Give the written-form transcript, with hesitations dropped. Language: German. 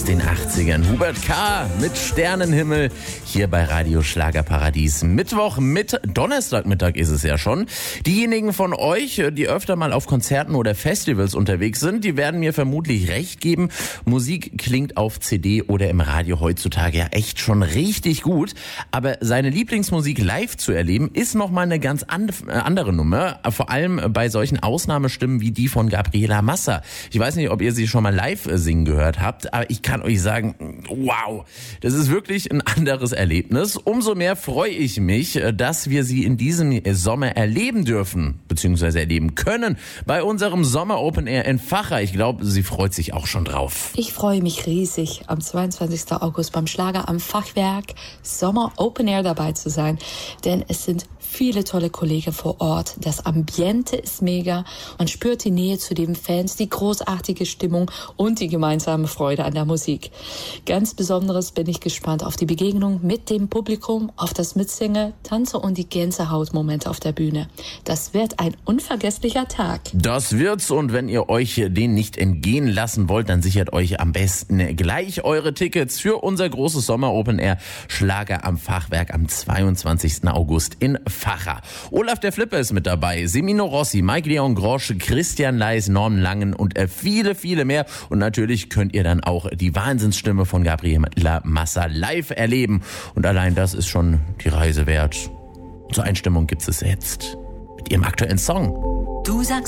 aus den 80ern. Hubert K. mit Sternenhimmel hier bei Radio Schlagerparadies. Donnerstagmittag ist es ja schon. Diejenigen von euch, die öfter mal auf Konzerten oder Festivals unterwegs sind, die werden mir vermutlich recht geben. Musik klingt auf CD oder im Radio heutzutage ja echt schon richtig gut. Aber seine Lieblingsmusik live zu erleben, ist nochmal eine ganz andere Nummer. Vor allem bei solchen Ausnahmestimmen wie die von Gabriela Massa. Ich weiß nicht, ob ihr sie schon mal live singen gehört habt, aber ich kann euch sagen, wow, das ist wirklich ein anderes Erlebnis. Umso mehr freue ich mich, dass wir sie in diesem Sommer erleben dürfen, beziehungsweise erleben können, bei unserem Sommer Open Air in Vacha. Ich glaube, sie freut sich auch schon drauf. Ich freue mich riesig, am 22. August beim Schlager am Fachwerk Sommer Open Air dabei zu sein, denn es sind viele tolle Kollegen vor Ort. Das Ambiente ist mega. Man spürt die Nähe zu den Fans, die großartige Stimmung und die gemeinsame Freude an der Musik. Ganz besonderes bin ich gespannt auf die Begegnung mit dem Publikum, auf das Mitsingen, Tanze und die Gänsehautmomente auf der Bühne. Das wird ein unvergesslicher Tag. Das wird's, und wenn ihr euch den nicht entgehen lassen wollt, dann sichert euch am besten gleich eure Tickets für unser großes Sommer Open Air Schlager am Fachwerk am 22. August in Vacha. Olaf der Flipper ist mit dabei, Semino Rossi, Mike Leon Grosch, Christian Leis, Norman Langen und viele, viele mehr. Und natürlich könnt ihr dann auch die Wahnsinnsstimme von Gabriela Massa live erleben. Und allein das ist schon die Reise wert. Zur Einstimmung gibt es jetzt mit ihrem aktuellen Song. Du sagst